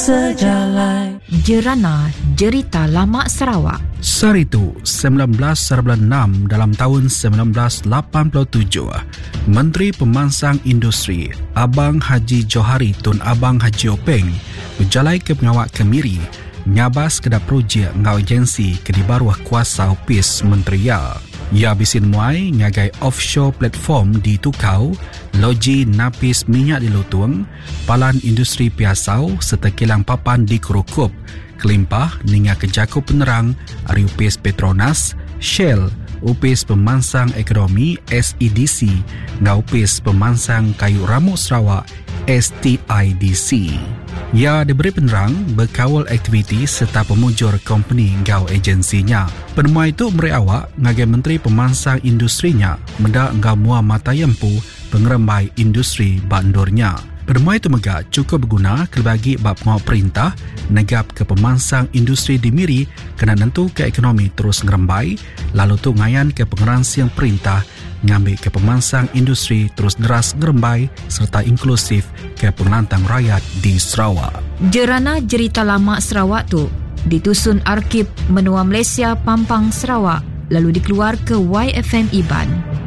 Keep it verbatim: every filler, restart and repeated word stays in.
sejalan. Jerana Jerita Lama Sarawak. Saritu sembilan belas enam dalam tahun sembilan belas lapan puluh tujuh, Menteri Pemansang Industri Abang Haji Johari Tun Abang Haji Openg berjalai ke pengawak Kemiri nyabas kedap projek ngau agensi ke di baruah kuasa opis menterial. Ia bisin muai ngagai offshore platform di Tukau, loji napis minyak di Lutung, palan industri piasau serta kilang papan di Kurukup, kelimpah ninga kejaku penerang ari upis Petronas, Shell, upis pemansang ekonomi S E D C, ngau upis pemansang kayu ramuk Sarawak S T I D C. Ia diberi penerang berkawal aktiviti serta pemujur company ngau agensinya. Penemuan itu memberi awak ngagai Menteri Pemansang Industrinya mendak ngau mua mata yempu pengerembai industri bandurnya. Penemuan itu megak cukup berguna kelebagi bab pengawal perintah negap ke pemansang industri di Miri kena nentu ke ekonomi terus ngerembai lalu tu ngayan ke pengeransian perintah ngambil ke pemansang industri terus deras ngerembai serta inklusif ke pengelantang rakyat di Sarawak. Jerana Jerita Lama Sarawak tu ditusun Arkib Menua Malaysia Pampang Sarawak lalu dikeluar ke Y F M Iban.